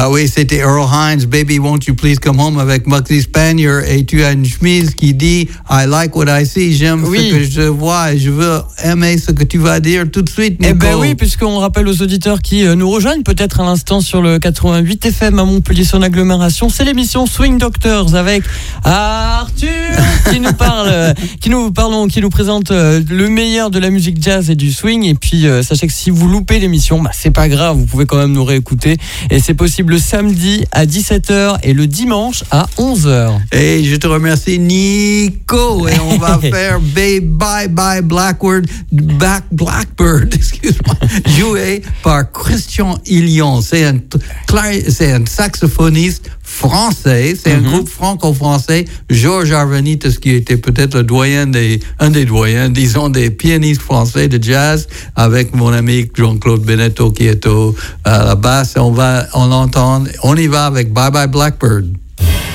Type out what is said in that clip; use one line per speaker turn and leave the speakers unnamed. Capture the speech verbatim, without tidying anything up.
Ah oui, c'était Earl Hines, Baby Won't You Please Come Home avec Moxie Spanier. Et tu as une chemise qui dit I like what I see. J'aime oui. ce que je vois et je veux aimer ce que tu vas dire tout de suite, Nico.
Eh ben oui, puisqu'on rappelle aux auditeurs qui nous rejoignent peut-être à l'instant sur le quatre-vingt-huit F M à Montpellier son agglomération, c'est l'émission Swing Doctors avec Arthur qui nous parle, qui nous parlons, qui nous présente le meilleur de la musique jazz et du swing. Et puis euh, sachez que si vous loupez l'émission, bah, c'est pas grave, vous pouvez quand même nous réécouter. Et c'est possible le samedi à dix-sept heures et le dimanche à onze heures.
Et je te remercie, Nico. Et on va faire Bye Bye Bye Blackbird, Back Blackbird, excuse-moi, joué par Christian Illion. C'est un, c'est un saxophoniste français, c'est mm-hmm. un groupe franco-français. Georges Arvanites, qui était peut-être le doyen des, un des doyens, disons, des pianistes français de jazz, avec mon ami Jean-Claude Benetto qui est au, à la basse. On va, on l'entend. On y va avec Bye Bye Blackbird.